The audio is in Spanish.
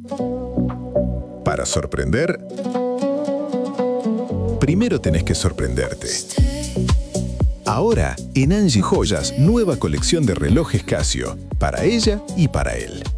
Para sorprender, primero tenés que sorprenderte. Ahora, en Angie Joyas, nueva colección de relojes Casio, para ella y para él.